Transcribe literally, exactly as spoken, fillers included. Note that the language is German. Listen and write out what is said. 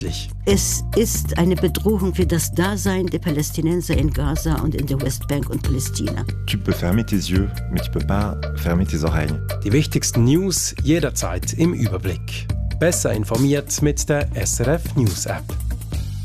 Es ist eine Bedrohung für das Dasein der Palästinenser in Gaza und in der Westbank und Palästina. Tu peux fermer tes yeux, mais tu peux pas fermer tes oreilles. Die wichtigsten News jederzeit im Überblick. Besser informiert mit der S R F News App.